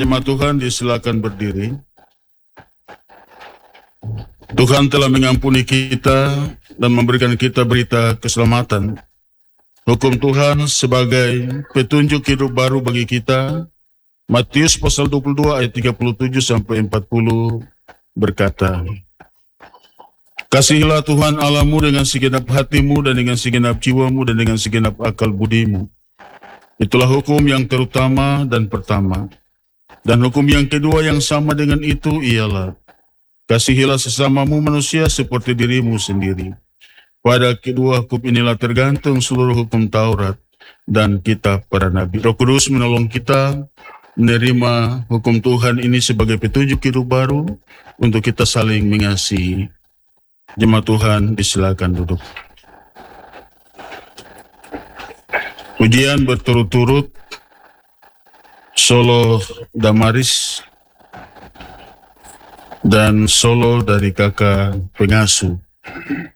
Jemaat Tuhan, disilakan berdiri. Tuhan telah mengampuni kita dan memberikan kita berita keselamatan. Hukum Tuhan sebagai petunjuk hidup baru bagi kita. Matius pasal 22 ayat 37 sampai 40 berkata, "Kasihilah Tuhan Allahmu dengan segenap hatimu dan dengan segenap jiwamu dan dengan segenap akal budimu. Itulah hukum yang terutama dan pertama. Dan hukum yang kedua yang sama dengan itu ialah, kasihilah sesamamu manusia seperti dirimu sendiri. Pada kedua hukum inilah tergantung seluruh hukum Taurat dan kitab para nabi." Roh Kudus menolong kita menerima hukum Tuhan ini sebagai petunjuk hidup baru untuk kita saling mengasihi. Jemaat Tuhan, disilakan duduk. Pujian berturut-turut, solo Damaris dan solo dari kakak pengasuh.